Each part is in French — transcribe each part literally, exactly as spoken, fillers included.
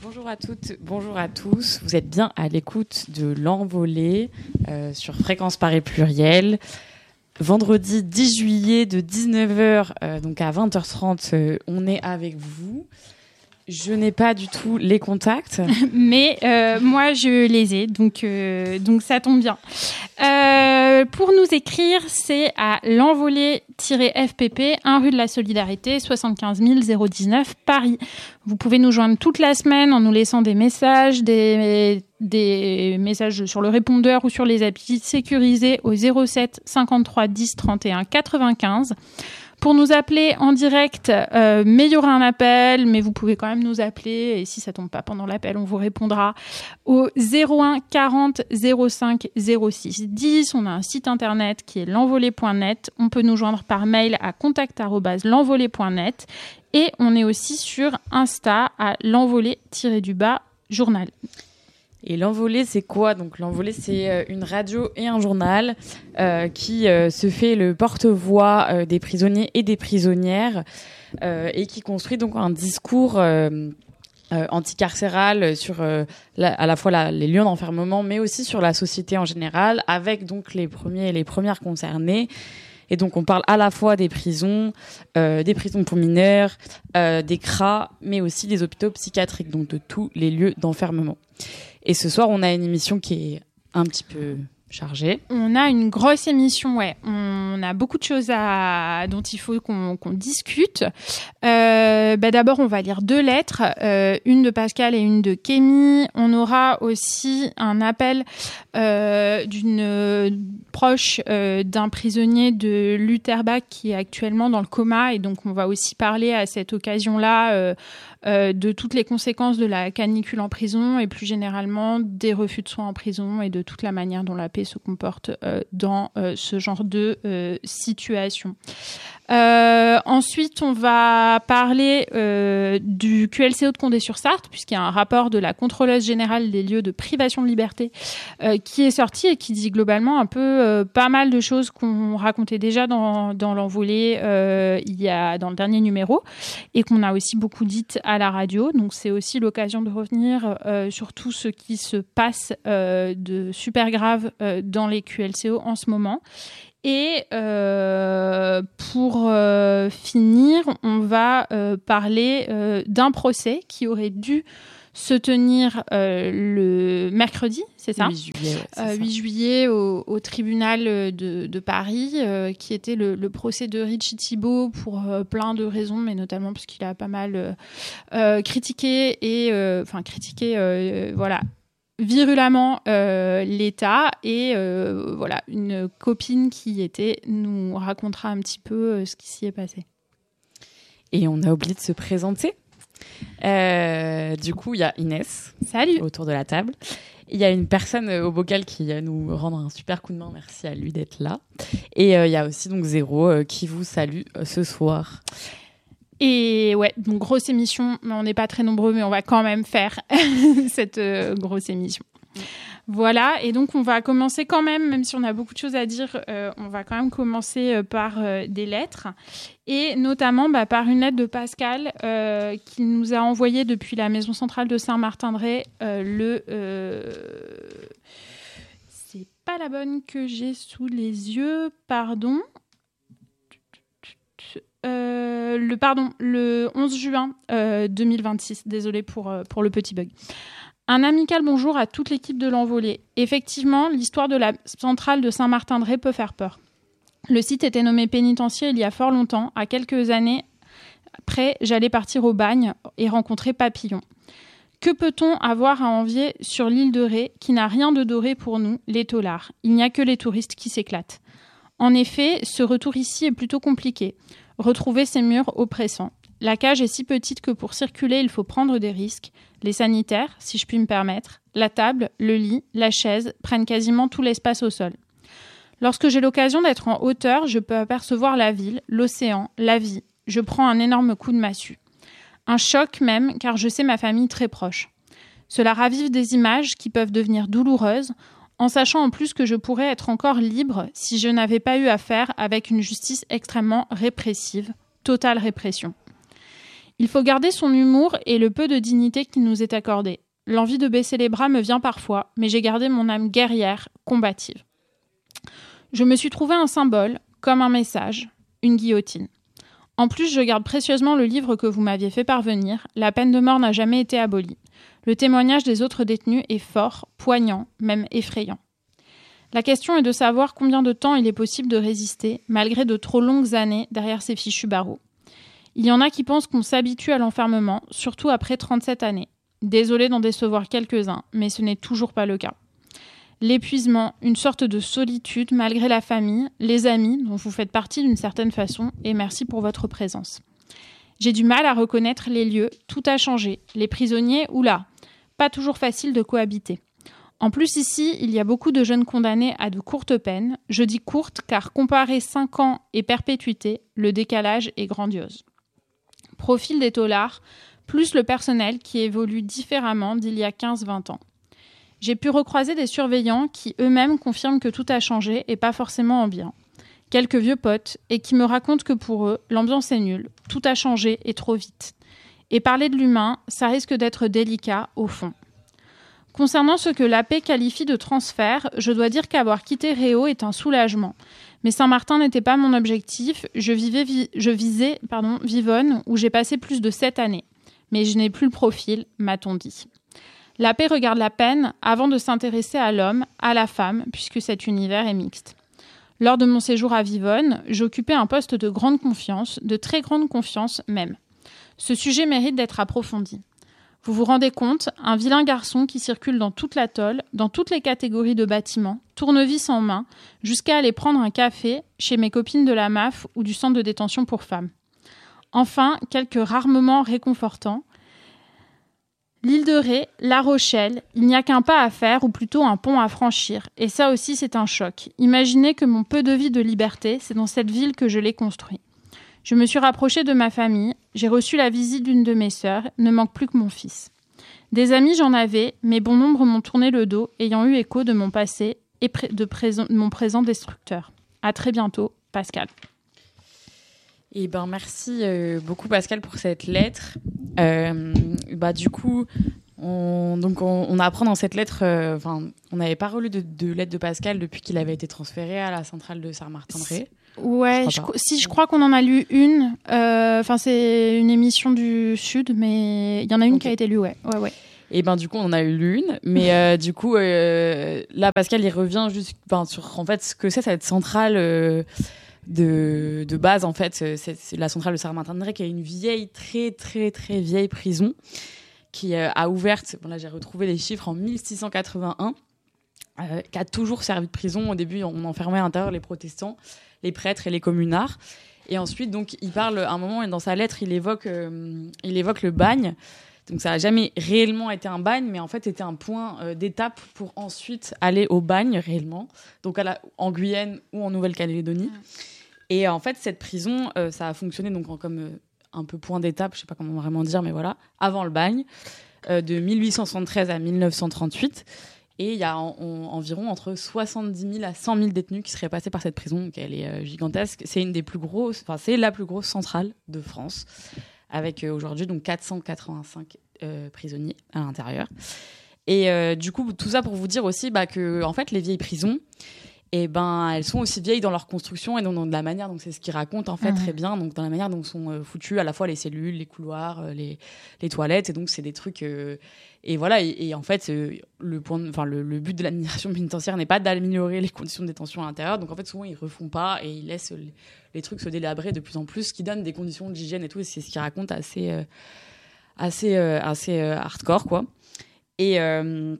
Bonjour à toutes, bonjour à tous. Vous êtes bien à l'écoute de l'Envolée euh, sur Fréquence Paris Pluriel. Vendredi dix juillet de dix-neuf heures euh, donc à vingt heures trente, euh, on est avec vous. Je n'ai pas du tout les contacts. Mais euh, moi, je les ai, donc, euh, donc ça tombe bien. Euh, pour nous écrire, c'est à l'envolée-F P P, un rue de la Solidarité, soixante-quinze mille dix-neuf, Paris. Vous pouvez nous joindre toute la semaine en nous laissant des messages, des, des messages sur le répondeur ou sur les applis sécurisés au zéro sept cinquante-trois dix trente et un quatre-vingt-quinze. Pour nous appeler en direct, euh, mais il y aura un appel, mais vous pouvez quand même nous appeler, et si ça tombe pas pendant l'appel, on vous répondra au zéro un quarante zéro cinq zéro six dix. On a un site internet qui est l'envolée point net. On peut nous joindre par mail à contact arobase l'envolée point net, et on est aussi sur Insta à l'envolée-du-bas journal. Et l'Envolée, c'est quoi ? Donc l'Envolée, c'est une radio et un journal euh, qui euh, se fait le porte-voix euh, des prisonniers et des prisonnières euh, et qui construit donc un discours euh, euh, anticarcéral sur euh, la, à la fois la, les lieux d'enfermement, mais aussi sur la société en général, avec donc les premiers et les premières concernées. Et donc on parle à la fois des prisons, euh, des prisons pour mineurs, euh, des C R A, mais aussi des hôpitaux psychiatriques, donc de tous les lieux d'enfermement. Et ce soir, on a une émission qui est un petit peu chargée. On a une grosse émission, ouais. On a beaucoup de choses à... dont il faut qu'on, qu'on discute. Euh, bah d'abord, on va lire deux lettres, euh, une de Pascal et une de Kémy. On aura aussi un appel euh, d'une euh, proche euh, d'un prisonnier de l'Uterbach qui est actuellement dans le coma. Et donc, on va aussi parler à cette occasion-là euh, euh, de toutes les conséquences de la canicule en prison et plus généralement des refus de soins en prison et de toute la manière dont la paix se comporte euh, dans euh, ce genre de euh, situation. Euh, ensuite, on va parler euh, du Q L C O de Condé-sur-Sarthe, puisqu'il y a un rapport de la contrôleuse générale des lieux de privation de liberté euh, qui est sorti et qui dit globalement un peu euh, pas mal de choses qu'on racontait déjà dans, dans l'Envolée euh, il y a dans le dernier numéro et qu'on a aussi beaucoup dites à la radio. Donc, c'est aussi l'occasion de revenir euh, sur tout ce qui se passe euh, de super grave euh, dans les Q L C O en ce moment. Et euh, pour euh, finir, on va euh, parler euh, d'un procès qui aurait dû se tenir euh, le mercredi, c'est ça ? huit juillet, ouais, c'est euh, ça. huit juillet au, au tribunal de, de Paris, euh, qui était le, le procès de Richie Thibault pour euh, plein de raisons, mais notamment parce qu'il a pas mal euh, euh, critiqué et euh, enfin critiqué, euh, voilà. virulemment euh, l'État et euh, voilà, une copine qui y était nous racontera un petit peu euh, ce qui s'y est passé. Et on a oublié de se présenter. Euh, du coup, il y a Inès. Salut. Autour de la table. Il y a une personne au bocal qui va nous rendre un super coup de main. Merci à lui d'être là. Et euh, il y a aussi donc Zéro euh, qui vous salue euh, ce soir. Et ouais, donc grosse émission, mais on n'est pas très nombreux, mais on va quand même faire cette euh, grosse émission. Voilà, et donc on va commencer quand même, même si on a beaucoup de choses à dire, euh, on va quand même commencer euh, par euh, des lettres, et notamment bah, par une lettre de Pascal euh, qui nous a envoyé depuis la maison centrale de Saint-Martin-de-Ré euh, le... Euh... C'est pas la bonne que j'ai sous les yeux, pardon... Euh, le pardon, le onze juin euh, deux mille vingt-six. Désolée pour, euh, pour le petit bug. Un amical bonjour à toute l'équipe de l'Envolée. Effectivement, l'histoire de la centrale de Saint-Martin-de-Ré peut faire peur. Le site était nommé pénitencier il y a fort longtemps. À quelques années après, j'allais partir au bagne et rencontrer Papillon. Que peut-on avoir à envier sur l'île de Ré qui n'a rien de doré pour nous, les taulards ? Il n'y a que les touristes qui s'éclatent. En effet, ce retour ici est plutôt compliqué. Retrouver ces murs oppressants. La cage est si petite que pour circuler, il faut prendre des risques. Les sanitaires, si je puis me permettre, la table, le lit, la chaise prennent quasiment tout l'espace au sol. Lorsque j'ai l'occasion d'être en hauteur, je peux apercevoir la ville, l'océan, la vie. Je prends un énorme coup de massue. Un choc même, car je sais ma famille très proche. Cela ravive des images qui peuvent devenir douloureuses, en sachant en plus que je pourrais être encore libre si je n'avais pas eu affaire avec une justice extrêmement répressive, totale répression. Il faut garder son humour et le peu de dignité qui nous est accordé. L'envie de baisser les bras me vient parfois, mais j'ai gardé mon âme guerrière, combative. Je me suis trouvé un symbole, comme un message, une guillotine. En plus, je garde précieusement le livre que vous m'aviez fait parvenir. La peine de mort n'a jamais été abolie. Le témoignage des autres détenus est fort, poignant, même effrayant. La question est de savoir combien de temps il est possible de résister, malgré de trop longues années derrière ces fichus barreaux. Il y en a qui pensent qu'on s'habitue à l'enfermement, surtout après trente-sept années. Désolée d'en décevoir quelques-uns, mais ce n'est toujours pas le cas. L'épuisement, une sorte de solitude malgré la famille, les amis, dont vous faites partie d'une certaine façon, et merci pour votre présence. J'ai du mal à reconnaître les lieux, tout a changé. Les prisonniers, oula, pas toujours facile de cohabiter. En plus ici, il y a beaucoup de jeunes condamnés à de courtes peines. Je dis courtes car comparé cinq ans et perpétuité, le décalage est grandiose. Profil des taulards, plus le personnel qui évolue différemment d'il y a quinze à vingt ans. J'ai pu recroiser des surveillants qui eux-mêmes confirment que tout a changé et pas forcément en bien. Quelques vieux potes et qui me racontent que pour eux, l'ambiance est nulle, tout a changé et trop vite. Et parler de l'humain, ça risque d'être délicat au fond. Concernant ce que l'A P qualifie de transfert, je dois dire qu'avoir quitté Réau est un soulagement. Mais Saint-Martin n'était pas mon objectif, je, vivais, je visais pardon, Vivonne où j'ai passé plus de sept années. Mais je n'ai plus le profil, m'a-t-on dit. L'A P regarde la peine avant de s'intéresser à l'homme, à la femme, puisque cet univers est mixte. Lors de mon séjour à Vivonne, j'occupais un poste de grande confiance, de très grande confiance même. Ce sujet mérite d'être approfondi. Vous vous rendez compte, un vilain garçon qui circule dans toute l'atoll, dans toutes les catégories de bâtiments, tournevis en main, jusqu'à aller prendre un café chez mes copines de la M A F ou du centre de détention pour femmes. Enfin, quelques rares moments réconfortants. L'île de Ré, La Rochelle, il n'y a qu'un pas à faire ou plutôt un pont à franchir. Et ça aussi, c'est un choc. Imaginez que mon peu de vie de liberté, c'est dans cette ville que je l'ai construit. Je me suis rapprochée de ma famille, j'ai reçu la visite d'une de mes sœurs, ne manque plus que mon fils. Des amis, j'en avais, mais bon nombre m'ont tourné le dos, ayant eu écho de mon passé et de, présent, de mon présent destructeur. À très bientôt, Pascal. Eh ben, merci euh, beaucoup Pascal pour cette lettre. Euh, bah, du coup, on, donc on, on apprend dans cette lettre, euh, on n'avait pas relu de, de lettre de Pascal depuis qu'il avait été transféré à la centrale de Saint-Martin-de-Ré. Ouais, je je, si je crois qu'on en a lu une. Enfin, euh, c'est une émission du Sud, mais il y en a une okay. qui a été lue, ouais, ouais, ouais. Et ben du coup, on en a eu l'une, mais euh, du coup, euh, là, Pascal, il revient juste, sur en fait ce que c'est cette centrale. Euh, De, de base, en fait, c'est, c'est la centrale de Saint-Martin-de-Ré qui est une vieille, très, très, très vieille prison qui euh, a ouvert, bon là j'ai retrouvé les chiffres, en mille six cent quatre-vingt-un, euh, qui a toujours servi de prison. Au début, on enfermait à l'intérieur les protestants, les prêtres et les communards. Et ensuite, donc, il parle, à un moment, dans sa lettre, il évoque, euh, il évoque le bagne. Donc ça n'a jamais réellement été un bagne, mais en fait c'était un point euh, d'étape pour ensuite aller au bagne réellement, donc à la, en Guyane ou en Nouvelle-Calédonie. Mmh. Et en fait, cette prison, euh, ça a fonctionné donc en, comme euh, un peu point d'étape, je sais pas comment vraiment dire, mais voilà, avant le bagne, euh, de mille huit cent soixante-treize à mille neuf cent trente-huit. Et il y a en, en, environ entre soixante-dix mille à cent mille détenus qui seraient passés par cette prison. Donc elle est euh, gigantesque. C'est une des plus grosses, enfin c'est la plus grosse centrale de France, avec euh, aujourd'hui donc quatre cent quatre-vingt-cinq euh, prisonniers à l'intérieur. Et euh, du coup, tout ça pour vous dire aussi bah, que en fait, les vieilles prisons, et ben elles sont aussi vieilles dans leur construction et dans, dans de la manière, donc c'est ce qu'ils racontent en fait mmh. très bien, donc dans la manière dont sont euh, foutues à la fois les cellules, les couloirs, euh, les, les toilettes, et donc c'est des trucs euh, et voilà et, et en fait euh, le point, enfin le, le but de l'administration pénitentiaire n'est pas d'améliorer les conditions de détention à l'intérieur, donc en fait souvent ils refont pas et ils laissent les, les trucs se délabrer de plus en plus, ce qui donne des conditions d'hygiène et tout, et c'est ce qu'ils racontent assez euh, assez euh, assez euh, hardcore quoi. Et euh,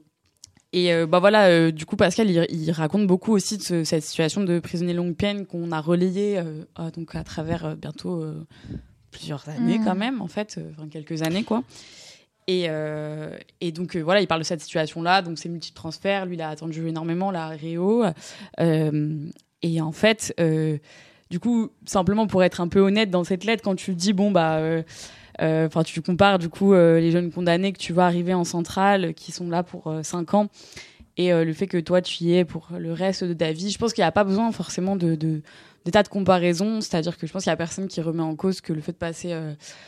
Et euh, bah voilà, euh, du coup Pascal il, il raconte beaucoup aussi de ce, cette situation de prisonnier longue peine qu'on a relayée euh, à, donc à travers euh, bientôt euh, plusieurs années mmh. quand même en fait, euh, enfin quelques années quoi. Et, euh, et donc euh, voilà, il parle de cette situation-là, donc ces multiples transferts, lui il a attendu énormément la Réau, euh, et en fait, euh, du coup simplement pour être un peu honnête dans cette lettre, quand tu dis bon bah euh, Enfin, euh, tu compares du coup euh, les jeunes condamnés que tu vois arriver en centrale, qui sont là pour euh, cinq ans, et euh, le fait que toi tu y es pour le reste de ta vie. Je pense qu'il n'y a pas besoin forcément de, de d'état de comparaison, c'est-à-dire que je pense qu'il y a personne qui remet en cause que le fait de passer euh,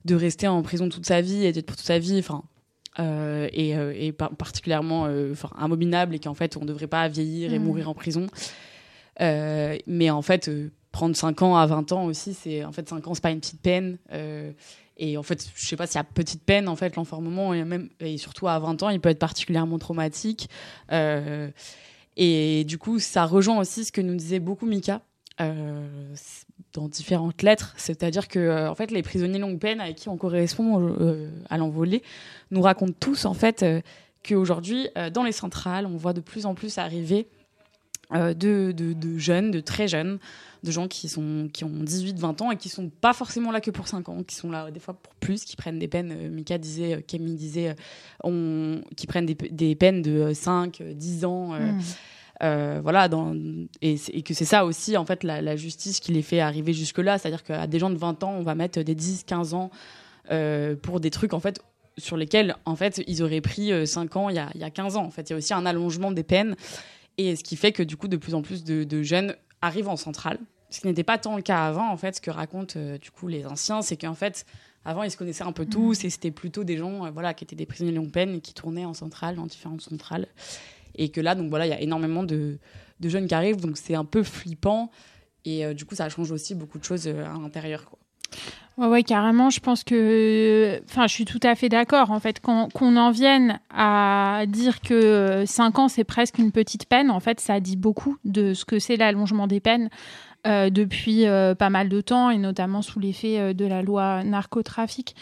de rester en prison toute sa vie et d'être pour toute sa vie, enfin, euh, et, euh, et par- particulièrement, enfin, euh, abominable, et qu'en fait, on ne devrait pas vieillir et mmh. mourir en prison. Euh, mais en fait, euh, prendre cinq ans à vingt ans aussi, c'est en fait cinq ans, c'est pas une petite peine. Euh, et en fait, je sais pas s'il y a petite peine, en fait, l'enfermement, et même et surtout à vingt ans, il peut être particulièrement traumatique. Euh, et du coup, ça rejoint aussi ce que nous disait beaucoup Mika. Euh, dans différentes lettres, c'est-à-dire que euh, en fait les prisonniers longue peine avec qui on correspond euh, à l'envolée nous racontent tous en fait euh, qu'aujourd'hui euh, dans les centrales on voit de plus en plus arriver euh, de, de, de jeunes, de très jeunes, de gens qui, sont, qui ont dix-huit vingt ans et qui sont pas forcément là que pour cinq ans, qui sont là des fois pour plus, qui prennent des peines, euh, Mika disait, euh, Camille disait, euh, on, qui prennent des, des peines de cinq, dix ans euh, mmh. Euh, voilà, dans, et, et que c'est ça aussi en fait la, la justice qui les fait arriver jusque là, c'est-à-dire qu'à des gens de vingt ans on va mettre des dix quinze ans euh, pour des trucs en fait sur lesquels en fait ils auraient pris cinq ans il y a, il y a quinze ans. En fait il y a aussi un allongement des peines, et ce qui fait que du coup de plus en plus de, de jeunes arrivent en centrale, ce qui n'était pas tant le cas avant. En fait ce que racontent euh, du coup les anciens, c'est qu'en fait avant ils se connaissaient un peu tous mmh. et c'était plutôt des gens euh, voilà, qui étaient des prisonniers longue peine et qui tournaient en centrale, dans différentes centrales. Et que là, donc voilà, il y a énormément de, de jeunes qui arrivent, donc c'est un peu flippant. Et euh, du coup, ça change aussi beaucoup de choses euh, à l'intérieur, quoi. Ouais, ouais, carrément. Je pense que, enfin, je suis tout à fait d'accord. En fait, quand, qu'on en vienne à dire que cinq ans, c'est presque une petite peine, en fait, ça dit beaucoup de ce que c'est l'allongement des peines. Euh, depuis euh, pas mal de temps, et notamment sous l'effet euh, de la loi narcotrafic.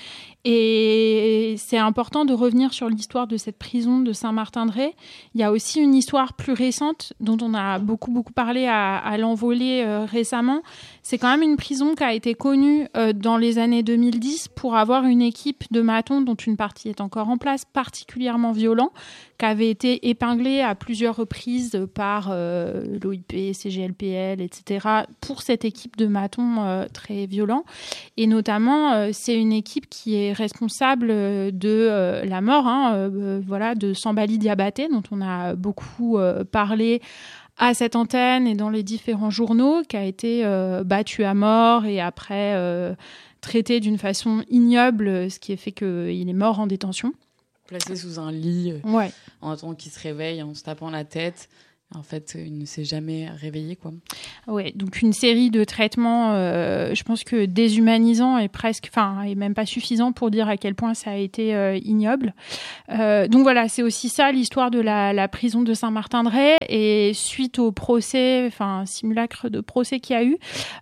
Et c'est important de revenir sur l'histoire de cette prison de Saint-Martin-de-Ré. Il y a aussi une histoire plus récente dont on a beaucoup, beaucoup parlé à, à l'envolée euh, récemment. C'est quand même une prison qui a été connue euh, dans les années deux mille dix pour avoir une équipe de matons dont une partie est encore en place, particulièrement violent, qui avait été épinglée à plusieurs reprises par euh, l'O I P, C G L P L, et cetera, pour cette équipe de matons euh, très violents. Et notamment, euh, c'est une équipe qui est responsable de euh, la mort hein, euh, voilà, de Sambali Diabaté, dont on a beaucoup euh, parlé à cette antenne et dans les différents journaux, qui a été euh, battu à mort et après euh, traité d'une façon ignoble, ce qui a fait qu'il est mort en détention. Placé sous un lit, euh, ouais. en attendant qu'il se réveille, en se tapant la tête. En fait, il ne s'est jamais réveillé, quoi. Ouais, donc une série de traitements, euh, je pense que déshumanisants et presque, enfin, et même pas suffisant pour dire à quel point ça a été euh, ignoble. Euh, donc voilà, c'est aussi ça l'histoire de la, la prison de Saint-Martin-de-Ré. Et suite au procès, enfin, simulacre de procès qu'il y a eu,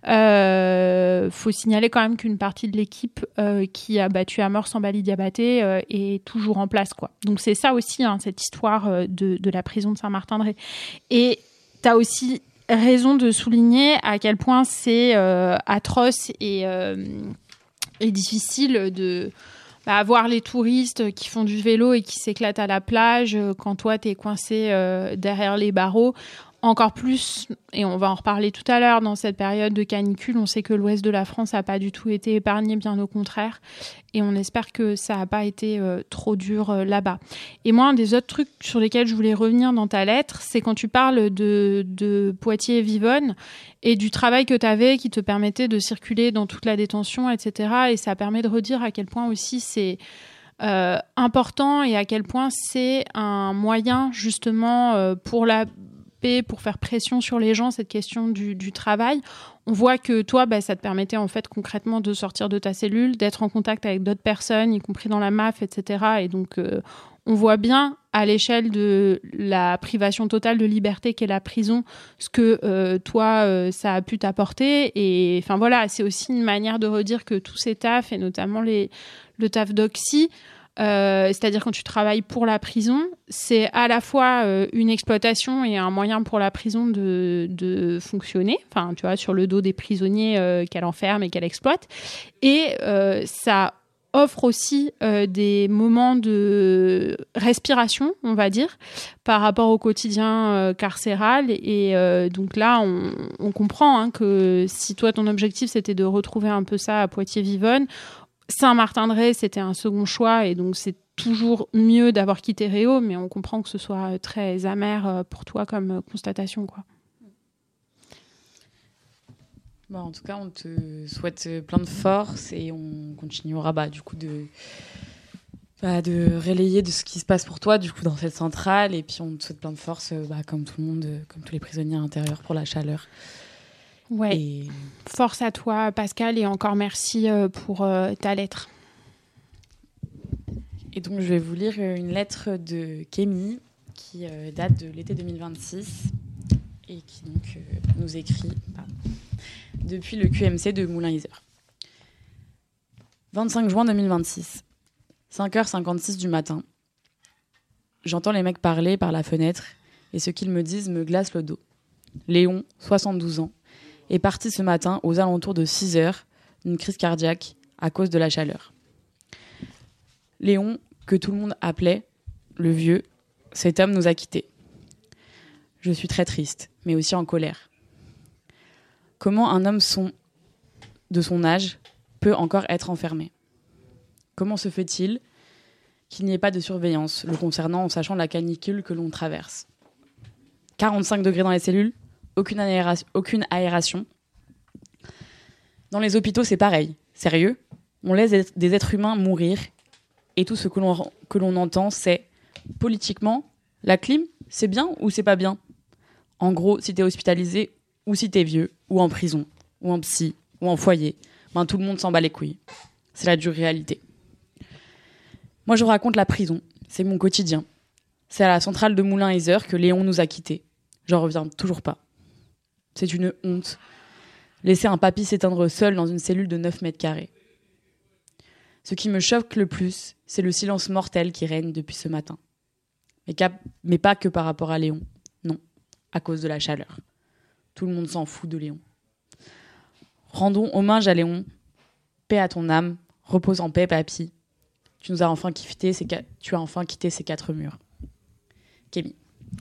euh, faut signaler quand même qu'une partie de l'équipe euh, qui a battu à mort Sambali Diabaté euh, est toujours en place, quoi. Donc c'est ça aussi, hein, cette histoire euh, de, de la prison de Saint-Martin-de-Ré. Et tu as aussi raison de souligner à quel point c'est euh, atroce et, euh, et difficile de bah, voir les touristes qui font du vélo et qui s'éclatent à la plage quand toi, tu es coincé euh, derrière les barreaux. Encore plus, et on va en reparler tout à l'heure, dans cette période de canicule, on sait que l'ouest de la France n'a pas du tout été épargné, bien au contraire. Et on espère que ça n'a pas été euh, trop dur euh, là-bas. Et moi, un des autres trucs sur lesquels je voulais revenir dans ta lettre, c'est quand tu parles de, de Poitiers-Vivonne et du travail que tu avais qui te permettait de circuler dans toute la détention, et cetera. Et ça permet de redire à quel point aussi c'est euh, important et à quel point c'est un moyen justement euh, pour la... pour faire pression sur les gens, cette question du, du travail. On voit que toi, bah, ça te permettait en fait concrètement de sortir de ta cellule, d'être en contact avec d'autres personnes, y compris dans la M A F, et cetera. Et donc, euh, on voit bien à l'échelle de la privation totale de liberté qu'est la prison, ce que euh, toi, euh, ça a pu t'apporter. Et enfin voilà, c'est aussi une manière de redire que tous ces tafs, et notamment les, le taf d'Oxy, Euh, c'est-à-dire quand tu travailles pour la prison, c'est à la fois euh, une exploitation et un moyen pour la prison de, de fonctionner, enfin tu vois, sur le dos des prisonniers euh, qu'elle enferme et qu'elle exploite, et euh, ça offre aussi euh, des moments de respiration, on va dire, par rapport au quotidien euh, carcéral. Et euh, donc là, on, on comprend hein, que si toi ton objectif c'était de retrouver un peu ça à Poitiers-Vivonne, Saint-Martin-de-Ré, c'était un second choix, et donc c'est toujours mieux d'avoir quitté Réau, mais on comprend que ce soit très amer pour toi comme constatation, quoi. Bah, en tout cas, on te souhaite plein de force et on continuera bah, du coup de, bah, de relayer de ce qui se passe pour toi du coup dans cette centrale, et puis on te souhaite plein de force bah, comme tout le monde, comme tous les prisonniers intérieurs pour la chaleur. Ouais. Et... Force à toi, Pascal, et encore merci pour euh, ta lettre. Et donc je vais vous lire une lettre de Kémy qui euh, date de l'été deux mille vingt-six et qui donc euh, nous écrit bah, depuis le Q M C de Moulins-Isère. vingt-cinq juin deux mille vingt-six, cinq heures cinquante-six du matin. J'entends les mecs parler par la fenêtre et ce qu'ils me disent me glace le dos. Léon, soixante-douze ans, est parti ce matin aux alentours de six heures d'une crise cardiaque à cause de la chaleur. Léon, que tout le monde appelait le vieux, cet homme nous a quittés. Je suis très triste, mais aussi en colère. Comment un homme son, de son âge peut encore être enfermé ? Comment se fait-il qu'il n'y ait pas de surveillance le concernant en sachant la canicule que l'on traverse ? quarante-cinq degrés dans les cellules, aucune aération, aucune aération. Dans les hôpitaux, c'est pareil. Sérieux ? On laisse des êtres humains mourir et tout ce que l'on, que l'on entend, c'est politiquement, la clim, c'est bien ou c'est pas bien ? En gros, si t'es hospitalisé ou si t'es vieux, ou en prison, ou en psy, ou en foyer, ben tout le monde s'en bat les couilles. C'est la dure réalité. Moi, je vous raconte la prison. C'est mon quotidien. C'est à la centrale de Moulins-Isère que Léon nous a quittés. J'en reviens toujours pas. C'est une honte. Laisser un papy s'éteindre seul dans une cellule de neuf mètres carrés. Ce qui me choque le plus, c'est le silence mortel qui règne depuis ce matin. Mais, cap- mais pas que par rapport à Léon. Non, à cause de la chaleur. Tout le monde s'en fout de Léon. Rendons hommage à Léon. Paix à ton âme. Repose en paix, papy. Tu nous as enfin quitté ces, ca- tu as enfin quitté ces quatre murs. Kémy.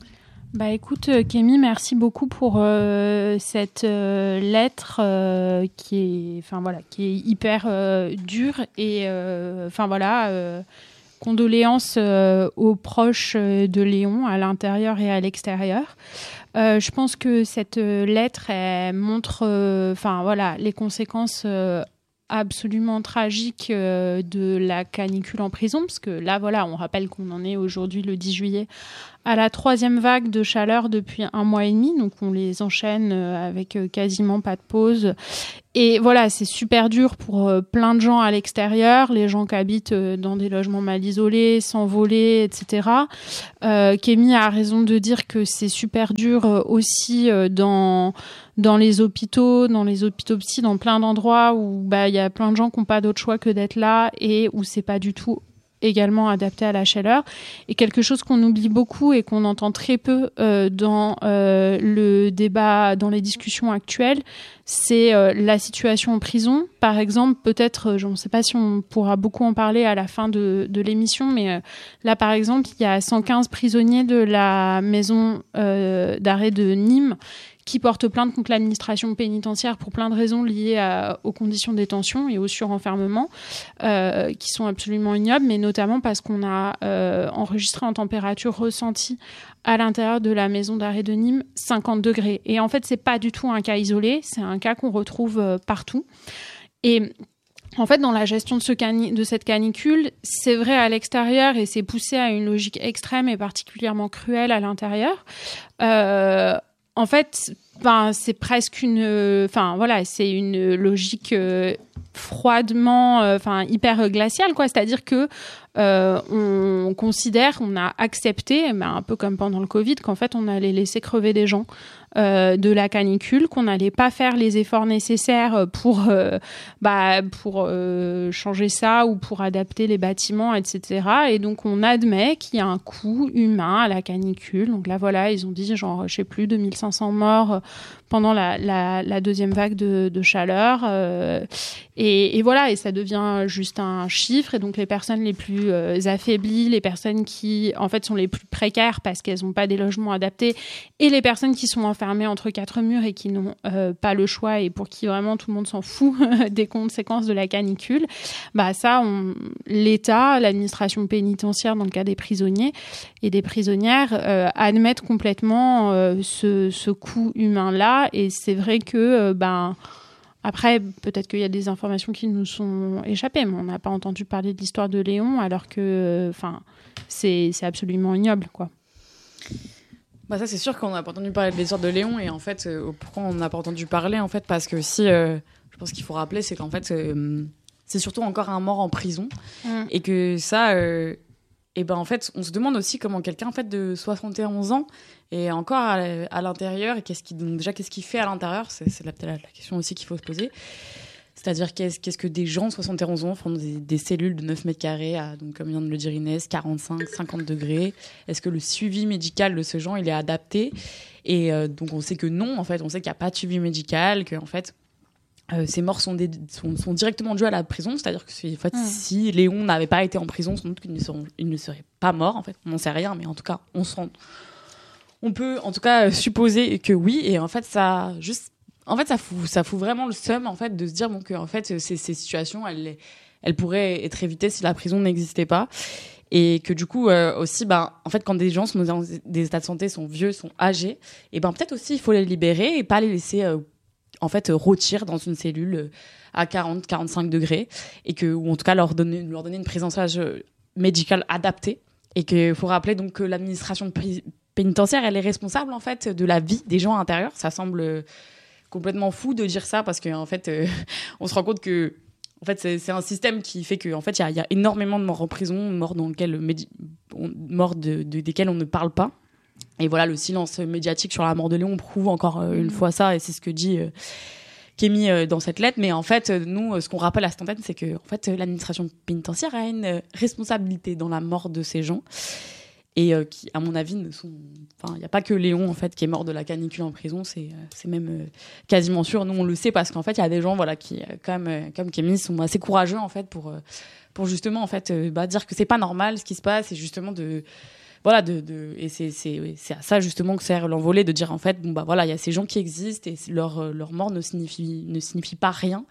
Bah écoute, Kémy, merci beaucoup pour euh, cette euh, lettre euh, qui est, enfin voilà, qui est hyper euh, dure et, enfin euh, voilà, euh, condoléances euh, aux proches de Léon à l'intérieur et à l'extérieur. Euh, je pense que cette lettre, elle montre, enfin euh, voilà, les conséquences euh, absolument tragiques euh, de la canicule en prison, parce que là, voilà, on rappelle qu'on en est aujourd'hui le dix juillet à la troisième vague de chaleur depuis un mois et demi, donc on les enchaîne avec quasiment pas de pause. Et voilà, c'est super dur pour plein de gens à l'extérieur, les gens qui habitent dans des logements mal isolés, sans voler, et cetera. Euh, Kémy a raison de dire que c'est super dur aussi dans dans les hôpitaux, dans les hôpitaux psy, dans plein d'endroits où bah il y a plein de gens qui n'ont pas d'autre choix que d'être là et où c'est pas du tout également adapté à la chaleur. Et quelque chose qu'on oublie beaucoup et qu'on entend très peu euh, dans euh, le débat, dans les discussions actuelles, c'est euh, la situation en prison. Par exemple, peut-être, je ne sais pas si on pourra beaucoup en parler à la fin de, de l'émission, mais euh, là, par exemple, il y a cent quinze prisonniers de la maison euh, d'arrêt de Nîmes qui portent plainte contre l'administration pénitentiaire pour plein de raisons liées à, aux conditions de détention et au surenfermement, euh, qui sont absolument ignobles, mais notamment parce qu'on a euh, enregistré en température ressentie à l'intérieur de la maison d'arrêt de Nîmes cinquante degrés. Et en fait, c'est pas du tout un cas isolé, c'est un cas qu'on retrouve euh, partout. Et en fait, dans la gestion de, ce cani- de cette canicule, c'est vrai à l'extérieur et c'est poussé à une logique extrême et particulièrement cruelle à l'intérieur. Euh, En fait, ben, c'est presque une, enfin voilà, c'est une logique euh, froidement, enfin euh, hyper glaciale, quoi. C'est-à-dire que euh, on considère, on a accepté, ben, un peu comme pendant le Covid, qu'en fait on allait laisser crever des gens euh, de la canicule, qu'on n'allait pas faire les efforts nécessaires pour, euh, bah, pour euh, changer ça ou pour adapter les bâtiments, et cetera. Et donc on admet qu'il y a un coût humain à la canicule. Donc là voilà, ils ont dit genre, je sais plus, deux mille cinq cents morts pendant la, la, la deuxième vague de, de chaleur. Euh, et, et voilà, et ça devient juste un chiffre. Et donc les personnes les plus euh, affaiblies, les personnes qui en fait sont les plus précaires parce qu'elles n'ont pas des logements adaptés, et les personnes qui sont enfermées entre quatre murs et qui n'ont euh, pas le choix et pour qui vraiment tout le monde s'en fout des conséquences de la canicule, bah ça, on, l'État, l'administration pénitentiaire dans le cas des prisonniers et des prisonnières euh, admettent complètement euh, ce, ce coût humain-là. Et c'est vrai que euh, ben Après, peut-être qu'il y a des informations qui nous sont échappées, mais on n'a pas entendu parler de l'histoire de Léon, alors que, enfin, c'est, c'est absolument ignoble, quoi. Bah ça, c'est sûr qu'on n'a pas entendu parler de l'histoire de Léon, et en fait, euh, pourquoi on n'a pas entendu parler, en fait, parce que si, euh, je pense qu'il faut rappeler, c'est qu'en fait, euh, c'est surtout encore un mort en prison, mmh. et que ça, euh, et ben en fait, on se demande aussi comment quelqu'un en fait de soixante et onze ans est encore à, à l'intérieur, et qu'est-ce qu'il, donc déjà qu'est-ce qu'il fait à l'intérieur, c'est, c'est la, la, la question aussi qu'il faut se poser. C'est-à-dire qu'est-ce, qu'est-ce que des gens de soixante et onze ans font des, des cellules de neuf mètres carrés à, donc comme vient de le dire Inès, quarante-cinq, cinquante degrés. Est-ce que le suivi médical de ce genre il est adapté? Et euh, donc on sait que non, en fait, on sait qu'il n'y a pas de suivi médical, que en fait Euh, ces morts sont, des, sont, sont directement dues à la prison, c'est-à-dire que en fait, mmh. si Léon n'avait pas été en prison, sans doute qu'il ne, seront, il ne serait pas mort, en fait. On n'en sait rien, mais en tout cas, on, se rend, on peut en tout cas supposer que oui, et en fait, ça, juste, en fait, ça, fout, ça fout vraiment le seum en fait, de se dire bon, que en fait, ces, ces situations, elles, elles pourraient être évitées si la prison n'existait pas. Et que du coup, euh, aussi, bah, en fait, quand des gens sont dans des états de santé, sont vieux, sont âgés, et ben peut-être aussi, il faut les libérer et pas les laisser... Euh, en fait, rôtir dans une cellule à quarante à quarante-cinq degrés, et que, ou en tout cas leur donner, leur donner une prise en charge médicale adaptée. Et qu'il faut rappeler donc que l'administration pénitentiaire, elle est responsable en fait de la vie des gens à l'intérieur. Ça semble complètement fou de dire ça, parce qu'en fait, euh, on se rend compte que en fait, c'est, c'est un système qui fait qu'en fait, il y, y a énormément de morts en prison, morts, dans lequel, médi- morts de, de, desquelles on ne parle pas. Et voilà, le silence médiatique sur la mort de Léon prouve encore euh, une mmh. fois ça, et c'est ce que dit euh, Kémy euh, dans cette lettre. Mais en fait, euh, nous, euh, ce qu'on rappelle à cette antenne, c'est que en fait, euh, l'administration pénitentiaire a une euh, responsabilité dans la mort de ces gens, et euh, qui, à mon avis, ne sont. Enfin, il n'y a pas que Léon en fait qui est mort de la canicule en prison, c'est euh, c'est même euh, quasiment sûr. Nous, on le sait parce qu'en fait, il y a des gens, voilà, qui, euh, comme euh, comme Kémy, sont assez courageux en fait pour euh, pour justement en fait euh, bah, dire que c'est pas normal ce qui se passe, et justement de Voilà, de, de, et c'est, c'est, c'est à ça justement que sert l'envolée, de dire en fait, bon bah voilà, il y a ces gens qui existent, et leur, leur mort ne signifie, ne signifie pas rien.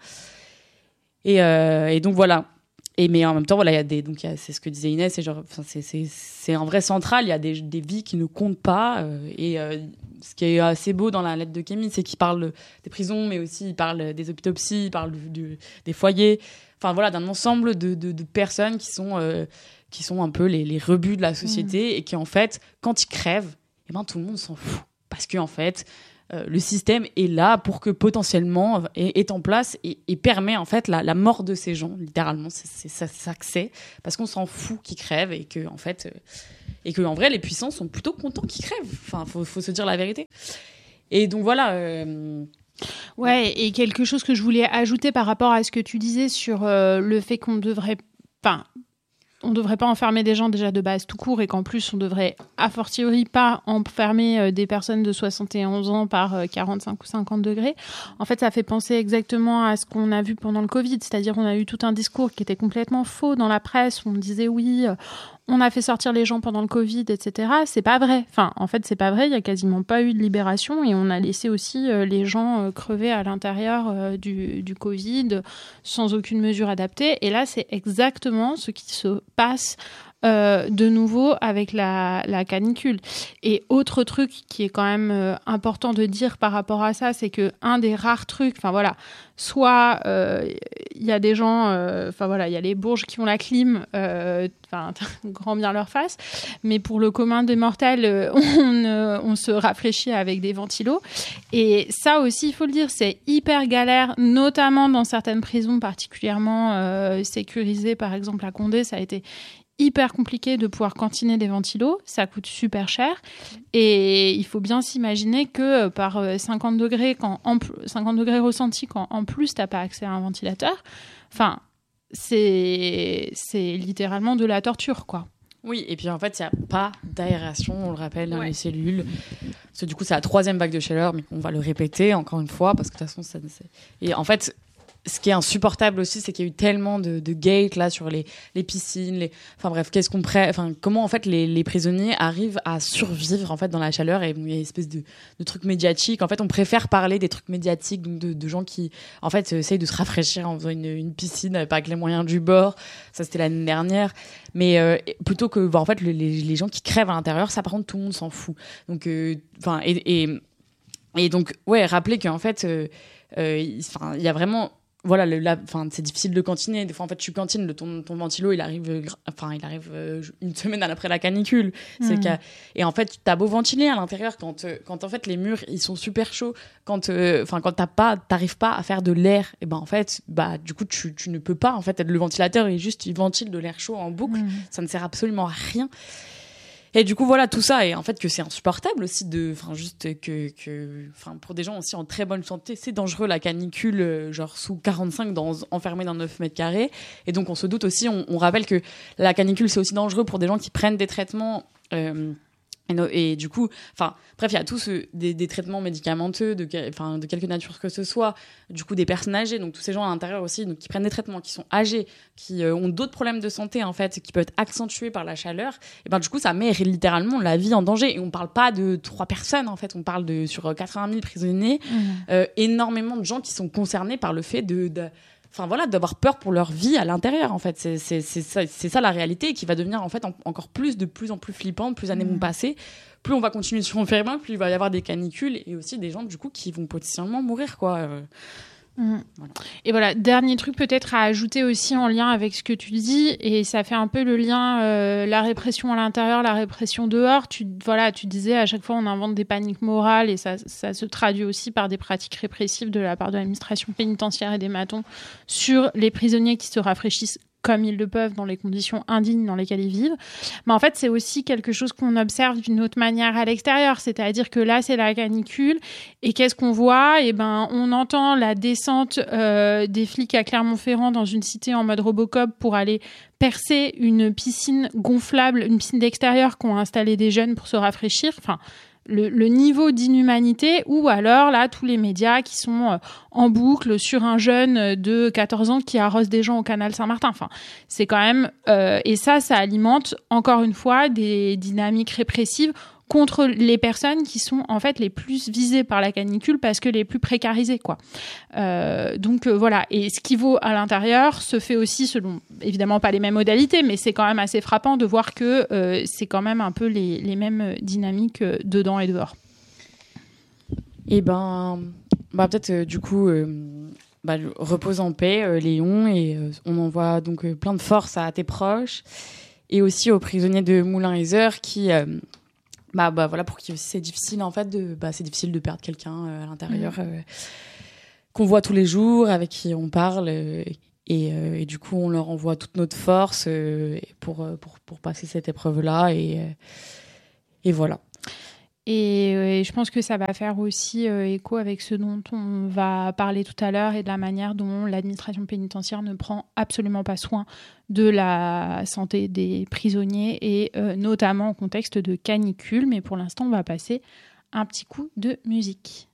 Et, euh, et donc voilà. Et, mais en même temps, voilà, il y a des, donc, y a, c'est ce que disait Inès, c'est, genre, c'est, c'est, c'est un vrai central, il y a des, des vies qui ne comptent pas. Euh, et euh, ce qui est assez beau dans la lettre de Kémy, c'est qu'il parle des prisons, mais aussi il parle des hôpitaux psy, il parle du, du, des foyers, enfin voilà, d'un ensemble de, de, de personnes qui sont. Euh, qui sont un peu les, les rebuts de la société, mmh. et qui, en fait, quand ils crèvent, eh ben, tout le monde s'en fout. Parce que, en fait, euh, le système est là pour que, potentiellement, est, est en place et, et permet, en fait, la, la mort de ces gens, littéralement. C'est, c'est ça, ça que c'est. Parce qu'on s'en fout qu'ils crèvent, et que, en fait, euh, et que, en vrai, les puissants sont plutôt contents qu'ils crèvent. Enfin, faut, faut se dire la vérité. Et donc, voilà... Euh, ouais, et quelque chose que je voulais ajouter par rapport à ce que tu disais sur euh, le fait qu'on devrait... Enfin, on ne devrait pas enfermer des gens déjà de base tout court, et qu'en plus on devrait a fortiori pas enfermer euh, des personnes de soixante et onze ans par euh, quarante-cinq ou cinquante degrés. En fait, ça fait penser exactement à ce qu'on a vu pendant le Covid, c'est-à-dire on a eu tout un discours qui était complètement faux dans la presse, où on disait oui, euh, on a fait sortir les gens pendant le Covid, et cetera. C'est pas vrai. Enfin, en fait, c'est pas vrai. Il y a quasiment pas eu de libération, et on a laissé aussi euh, les gens euh, crever à l'intérieur euh, du, du Covid sans aucune mesure adaptée. Et là, c'est exactement ce qui se passe euh, de nouveau avec la, la canicule. Et autre truc qui est quand même euh, important de dire par rapport à ça, c'est que un des rares trucs, enfin voilà, soit il euh, y a des gens, enfin euh, voilà, il y a les bourges qui ont la clim, enfin euh, grand bien leur face, mais pour le commun des mortels, euh, on, euh, on se rafraîchit avec des ventilos. Et ça aussi, il faut le dire, c'est hyper galère, notamment dans certaines prisons particulièrement euh, sécurisées, par exemple à Condé, ça a été hyper compliqué de pouvoir cantiner des ventilos, ça coûte super cher, et il faut bien s'imaginer que par cinquante degrés, quand en, cinquante degrés ressentis, quand en plus t'as pas accès à un ventilateur, enfin c'est, c'est littéralement de la torture, quoi. Oui, et puis en fait, il n'y a pas d'aération, on le rappelle, dans ouais. les cellules. Parce que du coup, c'est la troisième vague de chaleur, mais on va le répéter encore une fois, parce que de toute façon, ça, c'est... Et en fait, ce qui est insupportable aussi, c'est qu'il y a eu tellement de, de gates là sur les, les piscines, les, enfin bref, qu'est-ce qu'on pré... enfin comment en fait les, les prisonniers arrivent à survivre en fait dans la chaleur, et il y a une espèce de, de trucs médiatiques. En fait, on préfère parler des trucs médiatiques, donc de, de gens qui en fait essayent de se rafraîchir en faisant une, une piscine, pas avec les moyens du bord. Ça c'était l'année dernière, mais euh, plutôt que bah, en fait les, les gens qui crèvent à l'intérieur, ça par contre tout le monde s'en fout. Donc enfin euh, et, et et donc ouais, rappeler qu'en fait euh, euh, il y a vraiment voilà, le, la, c'est difficile de cantiner. Des fois, en fait, tu cantines, le, ton, ton ventilo, il arrive, enfin, il arrive euh, une semaine après la canicule. Mmh. C'est et en fait, t'as beau ventiler à l'intérieur quand, euh, quand en fait les murs ils sont super chauds, quand, enfin, euh, quand t'as pas, t'arrives pas à faire de l'air, et ben en fait, bah du coup, tu, tu ne peux pas. En fait, le ventilateur, il juste, il ventile de l'air chaud en boucle. Mmh. Ça ne sert absolument à rien. Et du coup, voilà, tout ça, et en fait, que c'est insupportable aussi de, enfin, juste que, que, enfin, pour des gens aussi en très bonne santé, c'est dangereux la canicule, genre sous quarante-cinq, dans, enfermé dans neuf mètres carrés. Et donc, on se doute aussi, on, on rappelle que la canicule, c'est aussi dangereux pour des gens qui prennent des traitements, euh, Et, no, et du coup, enfin, bref, il y a tous ce, des, des traitements médicamenteux de, enfin, de quelque nature que ce soit, du coup, des personnes âgées, donc tous ces gens à l'intérieur aussi, donc, qui prennent des traitements, qui sont âgés, qui euh, ont d'autres problèmes de santé, en fait, qui peuvent être accentués par la chaleur, et ben, du coup, ça met littéralement la vie en danger. Et on parle pas de trois personnes, en fait, on parle de, sur quatre-vingt mille prisonniers, mmh. euh, énormément de gens qui sont concernés par le fait de, de Enfin voilà, d'avoir peur pour leur vie à l'intérieur, en fait. C'est, c'est, c'est, ça, c'est ça la réalité, qui va devenir en fait en, encore plus, de plus en plus flippante. Plus années mmh. vont passer, plus on va continuer sur enfermer, plus il va y avoir des canicules et aussi des gens du coup qui vont potentiellement mourir, quoi. Euh, Mmh. Voilà. Et voilà, dernier truc peut-être à ajouter aussi en lien avec ce que tu dis, et ça fait un peu le lien, euh, la répression à l'intérieur, la répression dehors. Tu, voilà, tu disais à chaque fois on invente des paniques morales, et ça, ça se traduit aussi par des pratiques répressives de la part de l'administration pénitentiaire et des matons sur les prisonniers qui se rafraîchissent comme ils le peuvent dans les conditions indignes dans lesquelles ils vivent. Mais en fait, c'est aussi quelque chose qu'on observe d'une autre manière à l'extérieur. C'est-à-dire que là, c'est la canicule. Et qu'est-ce qu'on voit ? Eh ben, on entend la descente euh, des flics à Clermont-Ferrand dans une cité en mode Robocop pour aller percer une piscine gonflable, une piscine d'extérieur qu'ont installé des jeunes pour se rafraîchir. Enfin, Le, le niveau d'inhumanité, ou alors là tous les médias qui sont euh, en boucle sur un jeune de quatorze ans qui arrose des gens au canal Saint-Martin. Enfin, c'est quand même euh, et ça, ça alimente encore une fois des dynamiques répressives contre les personnes qui sont en fait les plus visées par la canicule parce que les plus précarisées, quoi. Euh, donc euh, voilà. Et ce qui vaut à l'intérieur se fait aussi selon évidemment pas les mêmes modalités, mais c'est quand même assez frappant de voir que euh, c'est quand même un peu les, les mêmes dynamiques euh, dedans et dehors. Et ben, bah peut-être euh, du coup. Euh... Bah, repose en paix, euh, Léon, et euh, on envoie donc euh, plein de force à tes proches et aussi aux prisonniers de Moulins-et-Heures qui, euh, bah, bah voilà, pour qui aussi c'est difficile en fait de, bah c'est difficile de perdre quelqu'un euh, à l'intérieur mmh. euh, qu'on voit tous les jours, avec qui on parle, euh, et, euh, et du coup on leur envoie toute notre force euh, pour pour pour passer cette épreuve-là et euh, et voilà. Et, euh, et je pense que ça va faire aussi euh, écho avec ce dont on va parler tout à l'heure et de la manière dont l'administration pénitentiaire ne prend absolument pas soin de la santé des prisonniers, et euh, notamment en contexte de canicule. Mais pour l'instant, on va passer un petit coup de musique.